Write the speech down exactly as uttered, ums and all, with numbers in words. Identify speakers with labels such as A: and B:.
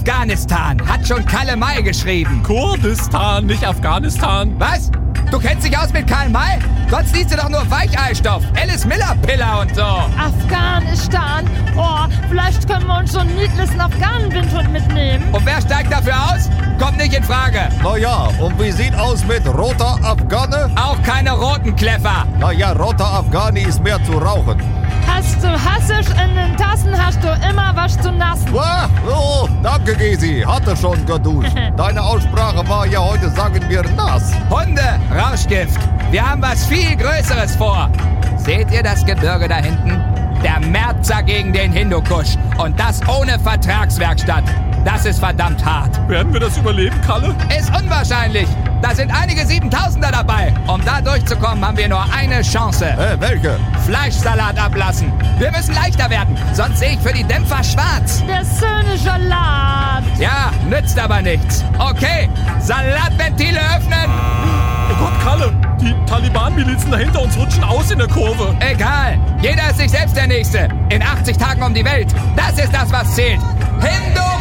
A: Afghanistan, hat schon Kalle May geschrieben.
B: Kurdistan, nicht Afghanistan.
A: Was? Du kennst dich aus mit Karl May? Sonst liest du doch nur Weicheistoff, Alice Miller Piller und so.
C: Afghanistan? Oh, vielleicht können wir uns so einen niedlichen Afghanen-Windhund mitnehmen.
A: Und wer steigt dafür aus? Kommt nicht in Frage.
D: Naja, und wie sieht aus mit roter Afghane?
A: Auch keine roten Kleffer.
D: Naja, roter Afghane ist mehr zu rauchen.
C: Hast du Hassisch in den Tassen, hast du immer was zu nassen.
D: Ah, oh, danke, Gysi. Hatte schon geduscht. Deine Aussprache war ja heute, sagen wir, nass.
A: Hunde, Rauschgift. Wir haben was viel Größeres vor. Seht ihr das Gebirge da hinten? Der Märzer gegen den Hindukusch. Und das ohne Vertragswerkstatt. Das ist verdammt hart.
B: Werden wir das überleben, Kalle?
A: Ist unwahrscheinlich. Da sind einige Siebentausender dabei. Um da durchzukommen, haben wir nur eine Chance.
D: Äh, welche?
A: Fleischsalat ablassen. Wir müssen leichter werden, sonst sehe ich für die Dämpfer schwarz.
C: Der schöne Salat.
A: Ja, nützt aber nichts. Okay, Salatventile öffnen.
B: Oh Gott, Kalle, die Taliban-Milizen dahinter uns rutschen aus in der Kurve.
A: Egal, jeder ist sich selbst der Nächste. In achtzig Tagen um die Welt. Das ist das, was zählt. Hindu!